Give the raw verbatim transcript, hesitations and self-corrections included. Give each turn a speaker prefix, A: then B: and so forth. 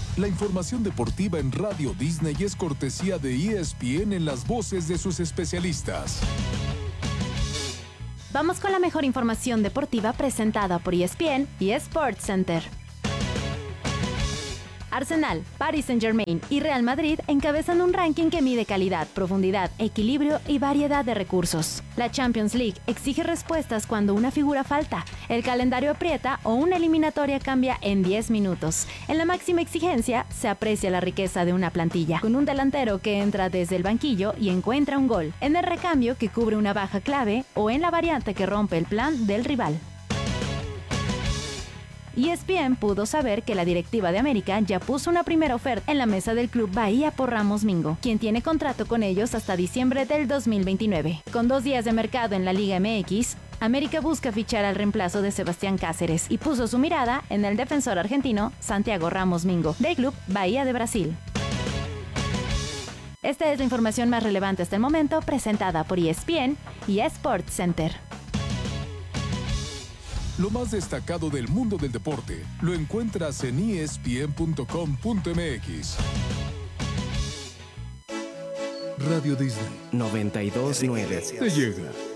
A: La información deportiva en Radio Disney es cortesía de E S P N en las voces de sus especialistas.
B: Vamos con la mejor información deportiva presentada por E S P N y Sports Center. Arsenal, Paris Saint-Germain y Real Madrid encabezan un ranking que mide calidad, profundidad, equilibrio y variedad de recursos. La Champions League exige respuestas cuando una figura falta, el calendario aprieta o una eliminatoria cambia en diez minutos. En la máxima exigencia se aprecia la riqueza de una plantilla, con un delantero que entra desde el banquillo y encuentra un gol, en el recambio que cubre una baja clave o en la variante que rompe el plan del rival. E S P N pudo saber que la directiva de América ya puso una primera oferta en la mesa del club Bahía por Ramos Mingo, quien tiene contrato con ellos hasta diciembre del dos mil veintinueve. Con dos días de mercado en la Liga M X, América busca fichar al reemplazo de Sebastián Cáceres y puso su mirada en el defensor argentino Santiago Ramos Mingo, del club Bahía de Brasil. Esta es la información más relevante hasta el momento, presentada por E S P N y Sports Center.
A: Lo más destacado del mundo del deporte lo encuentras en E S P N punto com punto M X. Radio Disney
C: noventa y dos punto nueve
A: te llega